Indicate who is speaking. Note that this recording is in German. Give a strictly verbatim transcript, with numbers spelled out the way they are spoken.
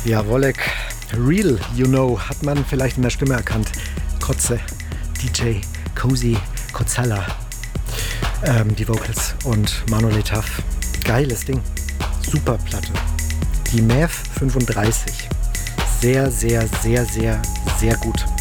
Speaker 1: Ja, Wolek, Real, you know, hat man vielleicht in der Stimme erkannt. Kotze, D J, Cozy, Kotzalla, ähm, die Vocals und Manuel Taff. Geiles Ding, super Platte. Die M A V fünfunddreißig, sehr, sehr, sehr, sehr, sehr gut.